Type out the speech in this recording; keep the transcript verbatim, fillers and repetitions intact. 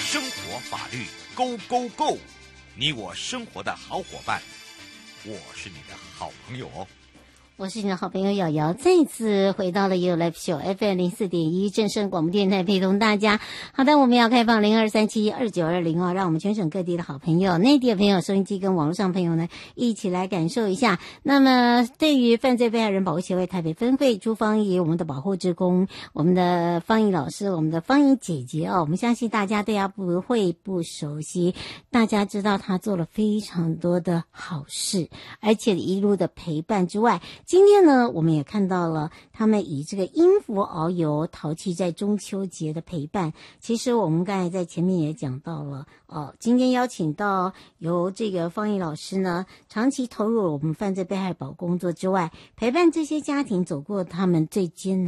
生活法律 Go Go Go， 你我生活的好伙伴，我是你的好朋友哦。 我是你的好朋友瑶瑶，再次回到了 You Live Show F M 零四点一正声广播电台，陪同大家。好的，我们要开放零二三七二九二零哦，让我们全省各地的好朋友、内地的朋友、收音机跟网络上朋友呢，一起来感受一下。那么，对于犯罪被害人保护协会台北分会朱芳怡，我们的保护志工，我们的芳怡老师，我们的芳怡姐姐哦，我们相信大家对她不会不熟悉，大家知道她做了非常多的好事，而且一路的陪伴之外。今天呢，我们也看到了他们以这个音符遨游陶器在中秋节的陪伴。其实我们刚才在前面也讲到了哦，今天邀请到由这个芳怡老师呢，长期投入我们犯罪被害保工作之外，陪伴这些家庭走过他们最艰难